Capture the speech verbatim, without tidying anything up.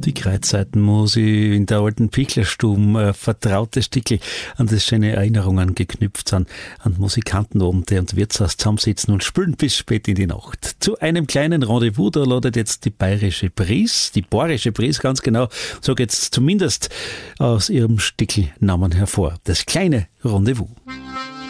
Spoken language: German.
Die Kreuzseiten muss ich in der alten Pichlerstube äh, vertraute Stickel an das schöne Erinnerungen geknüpft sind, an Musikantenabende und Wirtshaus zusammensitzen und spielen bis spät in die Nacht. Zu einem kleinen Rendezvous, da ladet jetzt die bayerische Pries, die bayerische Pries ganz genau, so geht's zumindest aus ihrem Stickelnamen hervor. Das kleine Rendezvous.